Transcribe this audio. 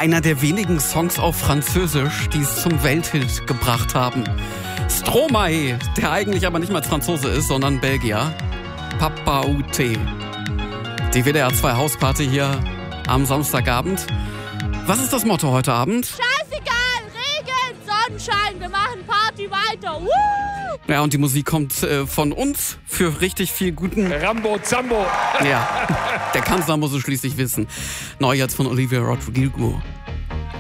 einer der wenigen Songs auf Französisch, die es zum Welthit gebracht haben. Stromae, der eigentlich aber nicht mal Franzose ist, sondern Belgier. Papa Outé. Die WDR 2 Hausparty hier am Samstagabend. Was ist das Motto heute Abend? Scheißegal, Regen, Sonnenschein, wir machen Party weiter. Woo! Ja, und die Musik kommt von uns für richtig viel guten... Rambo Zambo. Ja, der Kanzler muss es schließlich wissen. Neu jetzt von Olivia Rodrigo.